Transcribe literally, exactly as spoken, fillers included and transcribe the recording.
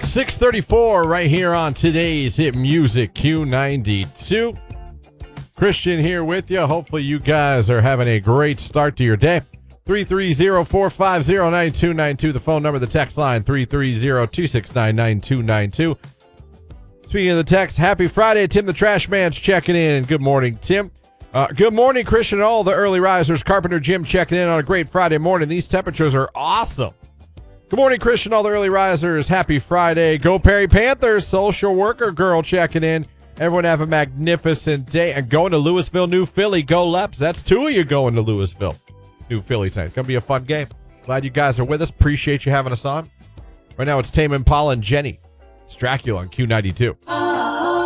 six thirty-four right here on today's Hit Music Q ninety-two. Christian here with you. Hopefully you guys are having a great start to your day. three three zero, four five zero, nine two nine two. The phone number, the text line, three three zero, two six nine, nine two nine two. Speaking of the text, happy Friday. Tim the Trash Man's checking in. Good morning, Tim. Uh, good morning, Christian, and all the early risers. Carpenter Jim checking in on a great Friday morning. These temperatures are awesome. Good morning, Christian, all the early risers. Happy Friday. Go Perry Panthers. Social worker girl checking in. Everyone have a magnificent day. And going to Louisville, New Philly. Go Leps. That's two of you going to Louisville, New Philly tonight. It's going to be a fun game. Glad you guys are with us. Appreciate you having us on. Right now it's Tame Impala and Jenny. It's Dracula on Q ninety-two.